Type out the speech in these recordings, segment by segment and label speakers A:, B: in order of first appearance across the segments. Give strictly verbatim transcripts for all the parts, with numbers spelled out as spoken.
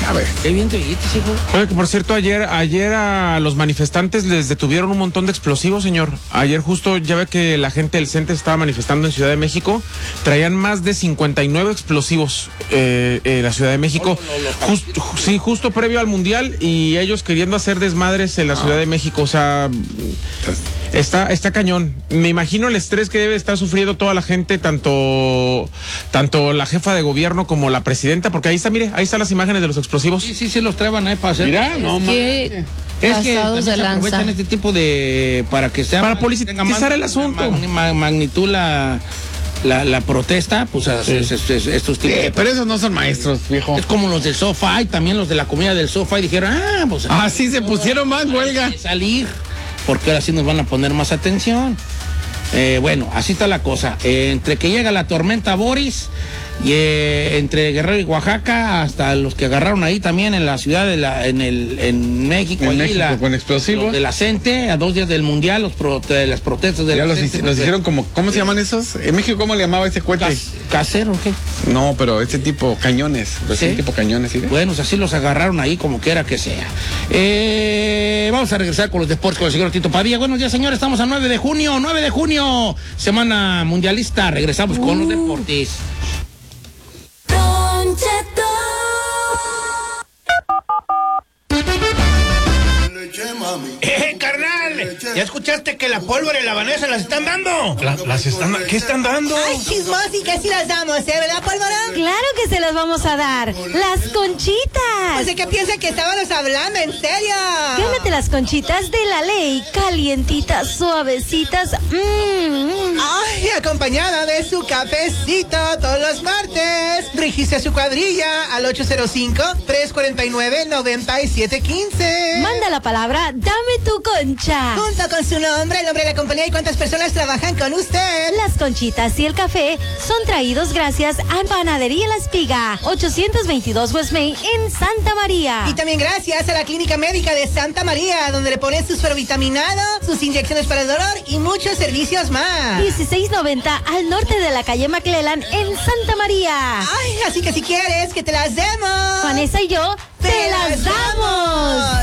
A: A ver.
B: Qué bien te dijiste, hijo.
C: Oye, que por cierto, ayer, ayer a los manifestantes les detuvieron un montón de explosivos, señor. Ayer justo ya ve que la gente del CENTE estaba manifestando en Ciudad de México. Traían más de cincuenta y nueve explosivos eh, en la Ciudad de México.
B: No, no, no,
C: Just, sí, justo previo al Mundial y ellos queriendo hacer desmadres en la Ciudad de México. O sea, está, está cañón. Me imagino el estrés que debe estar sufriendo toda la gente, tanto, tanto la jefa de gobierno como la presidenta, porque ahí está, mire, ahí están las imágenes de los explosivos.
B: Sí, sí, sí, los traban ahí para hacer.
A: Mira, no,
D: Es que
B: Es que
D: pasados de
B: también se aprovechan
D: lanza.
B: este tipo de... Para que sea...
C: Para
B: más-
C: politizar
B: tenga más-
C: el asunto.
B: ma- ma- magnitud la, la, la protesta, pues
C: Sí.
B: es- es- es- estos tipos...
A: Eh, pero esos no son maestros, viejo.
B: Es como los del sofá y también los de la comida del sofá y dijeron, ah, pues...
A: Ah, sí, se pusieron más huelga.
B: hay que salir, porque ahora sí nos van a poner más atención. Eh, bueno, así está la cosa. Eh, entre que llega la tormenta Boris, y eh, entre Guerrero y Oaxaca, hasta los que agarraron ahí también en la ciudad de la, en el, en México,
A: En
B: allí
A: México,
B: la-
A: con explosivos.
B: los de la CENTE, a dos días del Mundial, los pro- de las protestas de
A: Ya
B: la
A: los,
B: CENTE,
A: hici- los
B: pues,
A: hicieron como, ¿cómo se llaman esos? En México, ¿cómo le llamaba ese cohete?
B: cas- casero, ¿qué?
A: No, pero ese tipo cañones, pues
B: ¿Sí?
A: ese tipo cañones, ¿sí?
B: Bueno, así los agarraron ahí como quiera que sea. Eh, vamos a regresar con los deportes con el señor Tito Padilla. Buenos días, señores. Estamos a nueve de junio, nueve de junio, semana mundialista. Regresamos con los deportes.
E: ¡Eh, carnal! ¿Ya escuchaste que la pólvora y la Vanessa las están dando?
F: La- las están, ¿qué están dando?
G: Ay, chismosi, que sí las damos, ¿eh? ¿Verdad, Pólvora?
D: Claro que se las vamos a dar. Las conchitas.
G: Pues de que piensa que estábamos hablando, en serio.
D: Gánate las conchitas de la ley. Calientitas, suavecitas. Mmm.
G: Ay, acompañada de su cafecito todos los martes. Registra su cuadrilla al ocho cero cinco, tres cuatro nueve, nueve siete uno cinco.
D: Manda la palabra, dame tu concha.
G: Junto con su nombre, el nombre de la compañía y cuántas personas trabajan con usted.
D: Las conchitas y el café son traídos gracias a Panadería La Espiga, ochocientos veintidós West Main en Santa María.
G: Y también gracias a la Clínica Médica de Santa María, donde le ponen sus ferrovitaminados, sus inyecciones para el dolor y muchos servicios más.
D: dieciséis noventa al norte de la calle McClellan en Santa María.
G: Ay, así que si quieres que te las demos,
D: Vanessa y yo te las damos.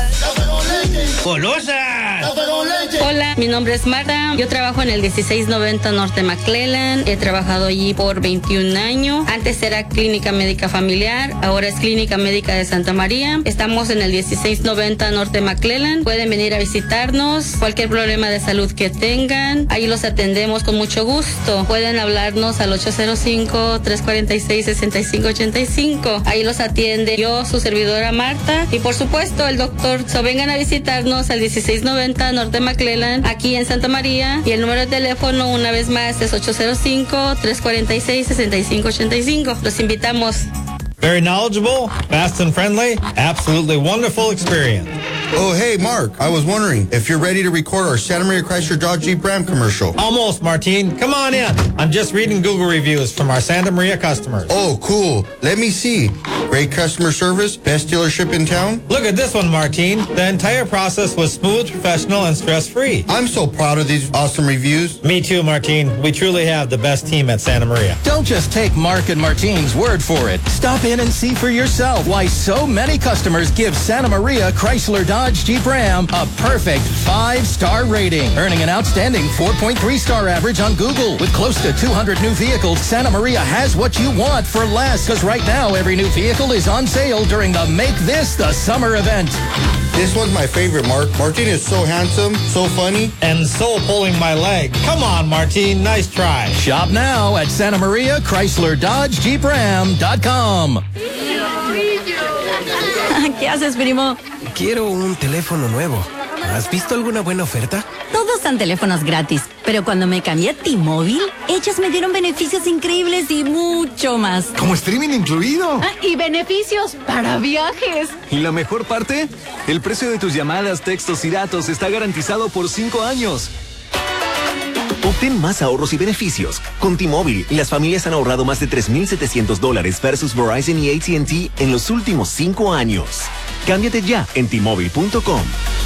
E: ¡Golosa!
H: Hola, mi nombre es Marta. Yo trabajo en el dieciséis noventa Norte McClellan. He trabajado allí por veintiún años. Antes era Clínica Médica Familiar, ahora es Clínica Médica de Santa María. Estamos en el dieciséis noventa Norte McClellan. Pueden venir a visitarnos. Cualquier problema de salud que tengan, ahí los atendemos con mucho gusto. Pueden hablarnos al ocho cero cinco, tres cuatro seis, seis cinco ocho cinco. Ahí los atiende yo, su servidora Marta, y por supuesto el doctor. So, vengan a visitarnos al dieciséis noventa Norte McClellan, aquí en Santa María, y el número de teléfono una vez más es ocho cero cinco, tres cuatro seis, seis cinco ocho cinco. Los invitamos.
F: Very knowledgeable, fast and friendly, absolutely wonderful experience.
I: Oh, hey, Mark. I was wondering if you're ready to record our Santa Maria Chrysler Dodge Jeep Ram commercial.
F: Almost, Martine. Come on in. I'm just reading Google reviews from our Santa Maria customers.
I: Oh, cool. Let me see. Great customer service, best dealership in town.
F: Look at this one, Martine. The entire process was smooth, professional, and stress-free.
I: I'm so proud of these awesome reviews.
F: Me too, Martine. We truly have the best team at Santa Maria.
J: Don't just take Mark and Martine's word for it. Stop in and see for yourself why so many customers give Santa Maria Chrysler Dodge Jeep Ram a perfect five-star rating, earning an outstanding four point three star average on Google. With close to two hundred new vehicles, Santa Maria has what you want for less, because right now every new vehicle is on sale during the Make This the Summer event.
I: This one's my favorite, Mark. Martine is so handsome, so funny.
F: And so pulling my leg. Come on, Martine. Nice try.
J: Shop now at Santa Maria Chrysler Dodge Jeep Ram dot com.
D: ¿Qué haces, primo?
K: Quiero un teléfono nuevo. ¿Has visto alguna buena oferta?
D: Todos dan teléfonos gratis, pero cuando me cambié a T-Mobile, ellos me dieron beneficios increíbles y mucho más.
K: Como streaming incluido.
D: Ah, y beneficios para viajes.
K: Y la mejor parte, el precio de tus llamadas, textos y datos está garantizado por cinco años.
L: Obtén más ahorros y beneficios. Con T-Mobile, las familias han ahorrado más de tres mil setecientos dólares versus Verizon y A T and T en los últimos cinco años. Cámbiate ya en T Mobile punto com.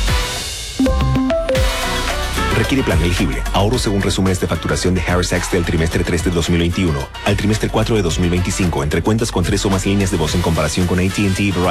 L: Requiere plan elegible. Ahorro según resúmenes de facturación de Harris X del trimestre tres de dos mil veintiuno al trimestre cuatro de dos mil veinticinco entre cuentas con tres o más líneas de voz en comparación con A T and T, Verizon